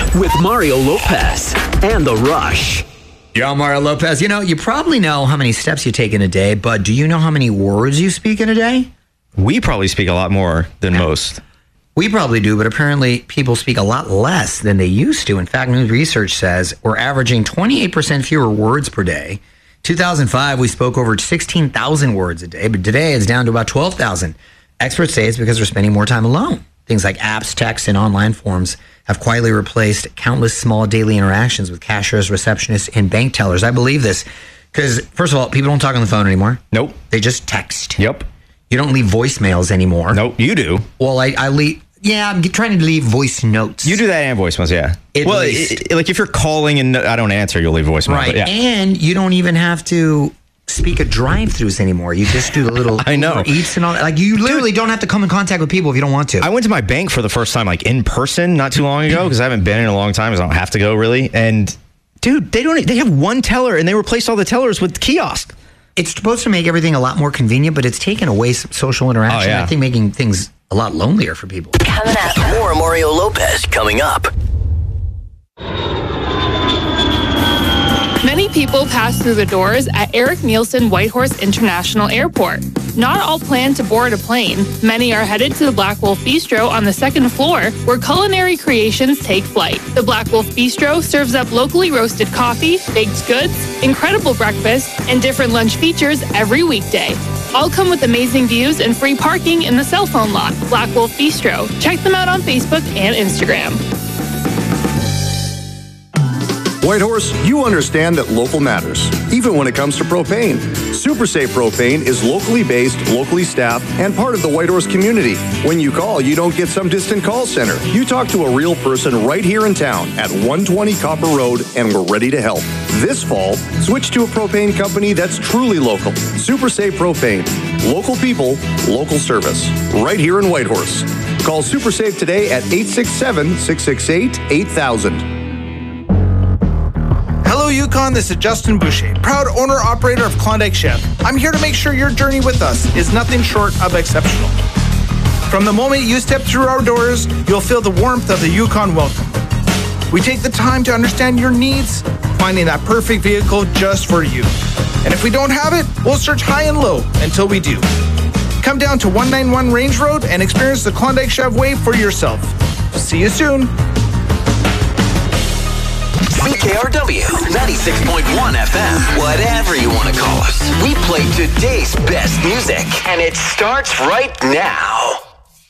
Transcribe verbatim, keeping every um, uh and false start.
with Mario Lopez and The Rush. Yo, Mario Lopez. You know, you probably know how many steps you take in a day, but do you know how many words you speak in a day? We probably speak a lot more than most. We probably do, but apparently people speak a lot less than they used to. In fact, new research says we're averaging twenty-eight percent fewer words per day. two thousand five, we spoke over sixteen thousand words a day, but today it's down to about twelve thousand. Experts say it's because we're spending more time alone. Things like apps, texts, and online forms have quietly replaced countless small daily interactions with cashiers, receptionists, and bank tellers. I believe this because, first of all, people don't talk on the phone anymore. Nope. They just text. Yep. You don't leave voicemails anymore. Nope, you do. Well, I, I leave... Yeah, I'm trying to leave voice notes. You do that and voicemails, yeah. At well, least. It, like if you're calling and I don't answer, you'll leave voicemail. Right, Yeah. and you don't even have to speak at drive-thrus anymore. You just do the little I know. Uber Eats and all that. Like, you literally don't have to come in contact with people if you don't want to. I went to my bank for the first time, like in person, not too long ago, because I haven't been in a long time, because I don't have to go really. And dude, they don't. They have one teller, and they replaced all the tellers with kiosk. It's supposed to make everything a lot more convenient, but it's taken away some social interaction. Oh, yeah. I think making things a lot lonelier for people. Coming up. More Mario Lopez coming up. Many people pass through the doors at Eric Nielsen Whitehorse International Airport. Not all plan to board a plane. Many are headed to the Black Wolf Bistro on the second floor, where culinary creations take flight. The Black Wolf Bistro serves up locally roasted coffee, baked goods, incredible breakfast, and different lunch features every weekday. All come with amazing views and free parking in the cell phone lot. Black Wolf Bistro. Check them out on Facebook and Instagram. Whitehorse, you understand that local matters, even when it comes to propane. Super Safe Propane is locally based, locally staffed, and part of the Whitehorse community. When you call, you don't get some distant call center. You talk to a real person right here in town at one twenty Copper Road, and we're ready to help. This fall, switch to a propane company that's truly local. Super Safe Propane. Local people, local service. Right here in Whitehorse. Call Super Safe today at eight six seven, six six eight, eight thousand. Hello, Yukon. This is Justin Boucher, proud owner-operator of Klondike Chef. I'm here to make sure your journey with us is nothing short of exceptional. From the moment you step through our doors, you'll feel the warmth of the Yukon welcome. We take the time to understand your needs, finding that perfect vehicle just for you. And if we don't have it, we'll search high and low until we do. Come down to one ninety-one Range Road and experience the Klondike Chef way for yourself. See you soon. C K R W, ninety-six point one F M, whatever you want to call us. We play today's best music, and it starts right now.